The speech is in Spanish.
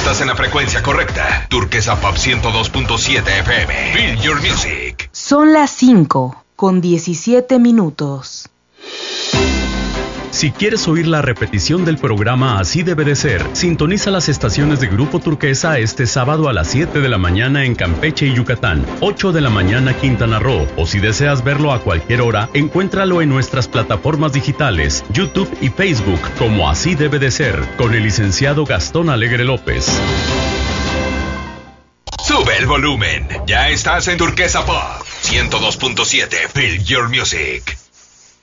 Estás en la frecuencia correcta. Turquesa Pop 102.7 FM. Feel your music. Son las 5:17. Si quieres oír la repetición del programa Así debe de ser, sintoniza las estaciones de Grupo Turquesa este sábado a las 7 de la mañana en Campeche y Yucatán, 8 de la mañana Quintana Roo, o si deseas verlo a cualquier hora, encuéntralo en nuestras plataformas digitales, YouTube y Facebook, como Así debe de ser, con el licenciado Gastón Alegre López. Sube el volumen. Ya estás en Turquesa Pop 102.7. Feel your music.